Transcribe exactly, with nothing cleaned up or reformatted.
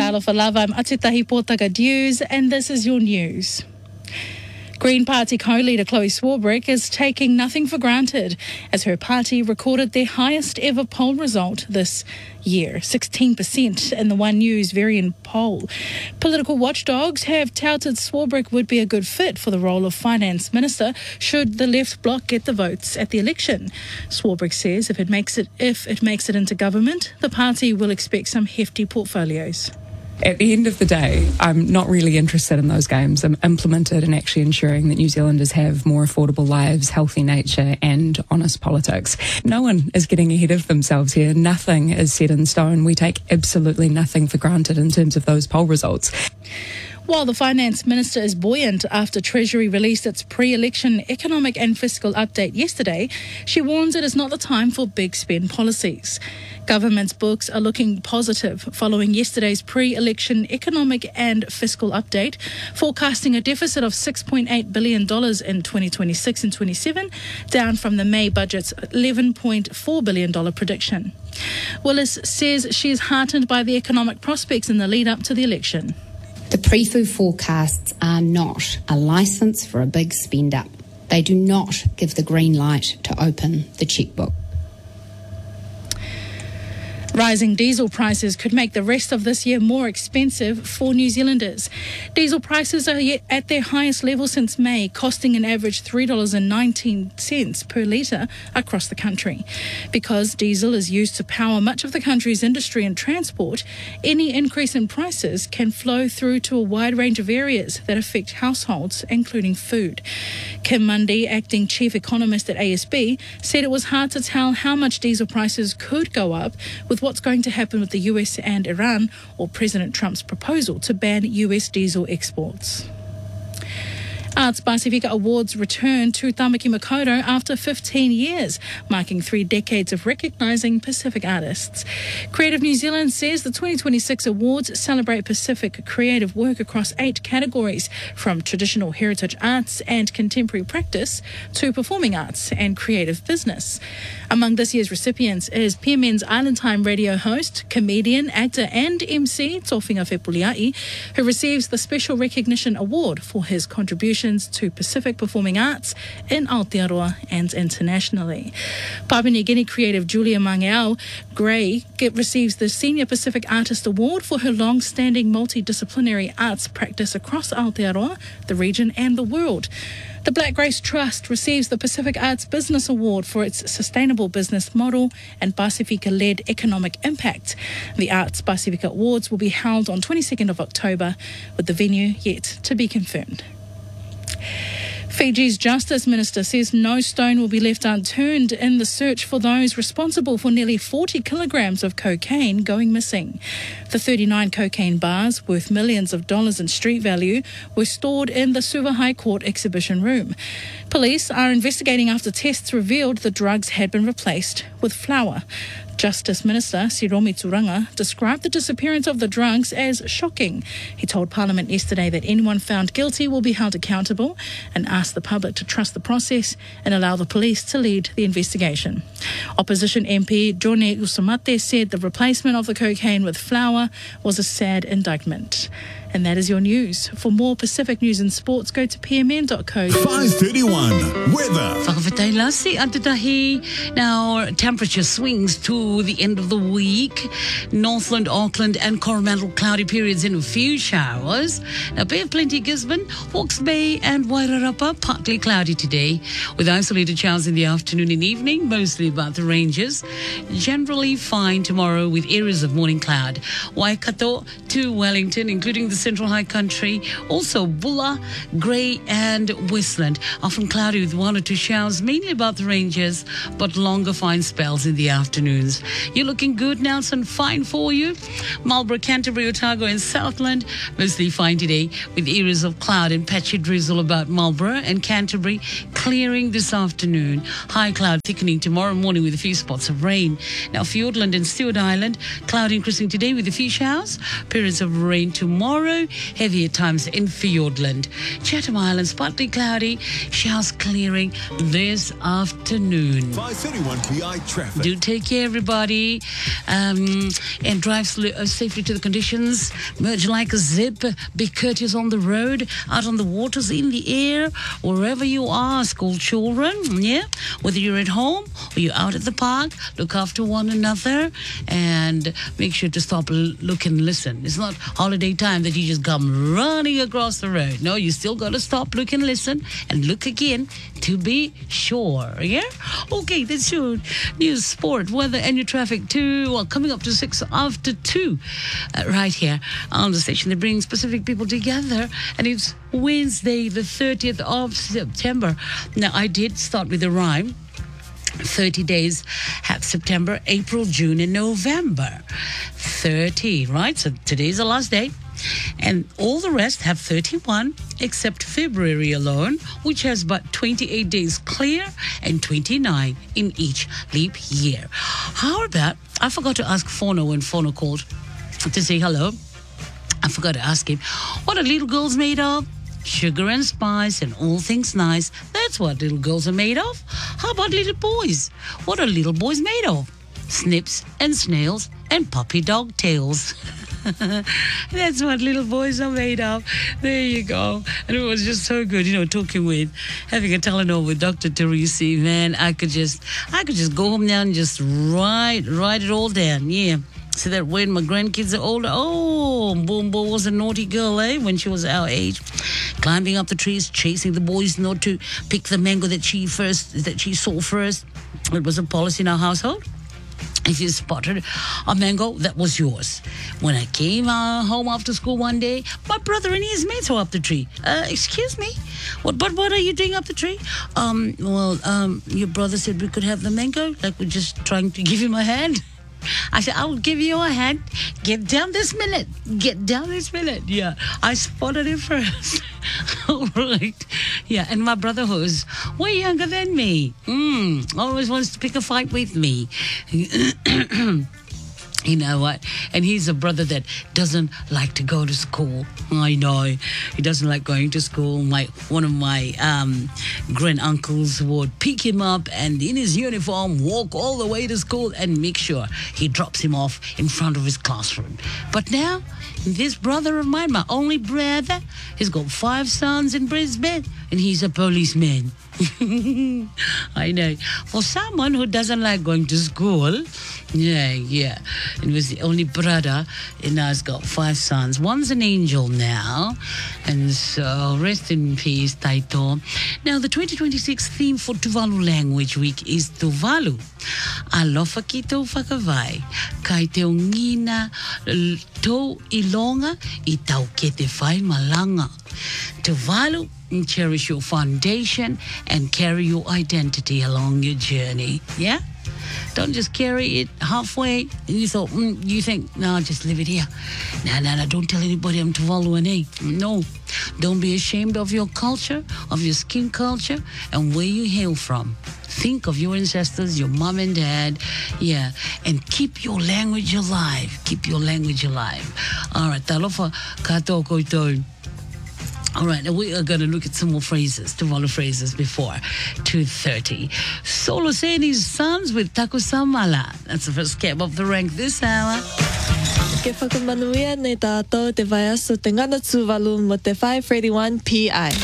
Talofa lava, I'm Atutahi Pōtaka Dews, and this is your news. Green Party co-leader Chloe Swarbrick is taking nothing for granted as her party recorded their highest ever poll result this year, sixteen percent in the One News variant poll. Political watchdogs have touted Swarbrick would be a good fit for the role of finance minister should the left bloc get the votes at the election. Swarbrick says if it makes it if it makes it into government, the party will expect some hefty portfolios. At the end of the day, I'm not really interested in those games. I'm implemented in actually ensuring that New Zealanders have more affordable lives, healthy nature and honest politics. No one is getting ahead of themselves here. Nothing is set in stone. We take absolutely nothing for granted in terms of those poll results. While the Finance Minister is buoyant after Treasury released its pre-election economic and fiscal update yesterday, she warns it is not the time for big spend policies. Government's books are looking positive following yesterday's pre-election economic and fiscal update, forecasting a deficit of six point eight billion dollars in twenty twenty-six and twenty-seven, down from the May budget's eleven point four billion dollars prediction. Willis says she is heartened by the economic prospects in the lead-up to the election. The pre-F U forecasts are not a licence for a big spend-up. They do not give the green light to open the chequebook. Rising diesel prices could make the rest of this year more expensive for New Zealanders. Diesel prices are yet at their highest level since May, costing an average three dollars and nineteen cents per litre across the country. Because diesel is used to power much of the country's industry and transport, any increase in prices can flow through to a wide range of areas that affect households, including food. Kim Mundy, acting chief economist at A S B, said it was hard to tell how much diesel prices could go up with what's going to happen with the U S and Iran or President Trump's proposal to ban U S diesel exports. Arts Pasifika Awards return to Tamaki Makaurau after fifteen years, marking three decades of recognising Pacific artists. Creative New Zealand says the twenty twenty-six awards celebrate Pacific creative work across eight categories, from traditional heritage arts and contemporary practice to performing arts and creative business. Among this year's recipients is P M N's Island Time radio host, comedian, actor and M C Tofinga Fepuliai, who receives the Special Recognition Award for his contributions to Pacific performing arts in Aotearoa and internationally. Papua New Guinea creative Julia Mangeau Gray receives the Senior Pacific Artist Award for her long-standing multidisciplinary arts practice across Aotearoa, the region and the world. The Black Grace Trust receives the Pacific Arts Business Award for its sustainable business model and Pasifika-led economic impact. The Arts Pasifika Awards will be held on twenty-second of October, with the venue yet to be confirmed. Fiji's Justice Minister says no stone will be left unturned in the search for those responsible for nearly forty kilograms of cocaine going missing. The thirty-nine cocaine bars, worth millions of dollars in street value, were stored in the Suva High Court exhibition room. Police are investigating after tests revealed the drugs had been replaced with flour. Justice Minister Siromi Turanga described the disappearance of the drugs as shocking. He told Parliament yesterday that anyone found guilty will be held accountable and asked the public to trust the process and allow the police to lead the investigation. Opposition M P Jone Usamate said the replacement of the cocaine with flour was a sad indictment. And that is your news. For more Pacific news and sports, go to p m n dot co. five thirty-one weather. Now, temperature swings to the end of the week. Northland, Auckland and Coromandel cloudy periods in a few showers. Now, Bay of Plenty, Gisborne, Hawke's Bay and Wairarapa, partly cloudy today, with isolated showers in the afternoon and evening, mostly about the ranges. Generally fine tomorrow with areas of morning cloud. Waikato to Wellington, including the Central High Country, also Bulla, Grey and Westland. Often cloudy with one or two showers, mainly about the ranges, but longer fine spells in the afternoons. You're looking good, Nelson, fine for you. Marlborough, Canterbury, Otago and Southland, mostly fine today, with areas of cloud and patchy drizzle about Marlborough and Canterbury, clearing this afternoon. High cloud thickening tomorrow morning with a few spots of rain. Now, Fiordland and Stewart Island, cloud increasing today with a few showers, periods of rain tomorrow. Nauru, heavier times in Fiordland. Chatham Islands, partly cloudy, showers clearing this afternoon. five thirty-one P I traffic. Do take care, everybody, um, and drive sl- uh, safely to the conditions. Merge like a zip. Be courteous on the road, out on the waters, in the air, wherever you are, school children. Yeah, whether you're at home or you're out at the park, look after one another and make sure to stop, l- look and listen. It's not holiday time that you just come running across the road. No, you still got to stop, look and listen, and look again to be sure. Yeah. Okay, that's your news, sport, weather, and your traffic too. Well, coming up to six after two, uh, right here on the station that brings Pacific people together, and it's Wednesday, the thirtieth of September. Now, I did start with a rhyme. thirty days have September, April, June, and November. thirty, right? So today's the last day. And all the rest have thirty-one, except February alone, which has but twenty-eight days clear and twenty-nine in each leap year. How about, I forgot to ask Fono when Fono called to say hello. I forgot to ask him, what are little girls made of? Sugar and spice and all things nice. That's what little girls are made of. How about little boys? What are little boys made of? Snips and snails and puppy dog tails. That's what little boys are made of. There you go. And it was just so good, you know, talking with, having a Tylenol with Doctor Teresi. Man, I could just, I could just go home now and just write, write it all down. Yeah. So that when my grandkids are older, oh, Boombo was a naughty girl, eh? When she was our age, climbing up the trees, chasing the boys not to pick the mango that she first, that she saw first. It was a policy in our household. If you spotted a mango, that was yours. When I came uh, home after school one day, my brother and his mates were up the tree. Uh, excuse me? What, but what are you doing up the tree? Um, well, um, your brother said we could have the mango, like we're just trying to give him a hand. I said, I will give you a hand. Get down this minute. Get down this minute. Yeah, I spotted it first. All right. Yeah, and my brother was way younger than me. Mm, always wants to pick a fight with me. You know what? And he's a brother that doesn't like to go to school. I know. He doesn't like going to school. My one of my um, grand-uncles would pick him up and in his uniform walk all the way to school and make sure he drops him off in front of his classroom. But now, this brother of mine, my only brother, he's got five sons in Brisbane and he's a policeman. I know. For someone who doesn't like going to school, yeah, yeah. And was the only brother, and now he's got five sons. One's an angel now, and so rest in peace, Taito. Now, the twenty twenty-six theme for Tuvalu Language Week is Tuvalu. Alofa ki tau whakawai, kai te ngina tau ilonga I tau ke te whai malanga. Tuvalu, and cherish your foundation and carry your identity along your journey. Yeah? Don't just carry it halfway and you thought, mm, you think, no, just leave it here. No, no, no, don't tell anybody I'm Tuvaluan. No. Don't be ashamed of your culture, of your skin culture, and where you hail from. Think of your ancestors, your mom and dad, yeah, and keep your language alive. Keep your language alive. All right, talofa kato koutou. All right, now we are going to look at some more phrases, Tuvalu phrases before two thirty. Solo Seni's Sons with Taku Samala. That's the first cab of the rank this hour. Ke whakamanuia nei tātou te vai aso te ngana Tuvalu mo te five thirty-one P I.